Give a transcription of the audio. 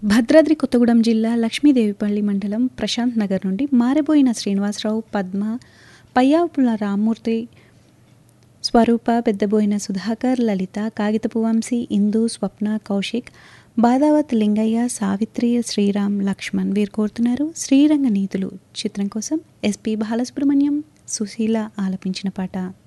భద్రాద్రి కొత్తగూడెం జిల్లా లక్ష్మీదేవిపల్లి మండలం ప్రశాంత్ నగర్ నుండి మారబోయిన శ్రీనివాసరావు, పద్మ, పయ్యావుల రామ్మూర్తి, స్వరూప, పెద్దబోయిన సుధాకర్, లలిత, కాగితపు వంశీ, ఇందు, స్వప్న, కౌశిక్, బాదావత్ లింగయ్య, సావిత్రి, శ్రీరామ్, లక్ష్మణ్ వీరు కోరుతున్నారు. శ్రీరంగ నీతులు చిత్రం కోసం ఎస్పి బాలసుబ్రహ్మణ్యం, సుశీల ఆలపించిన పాట.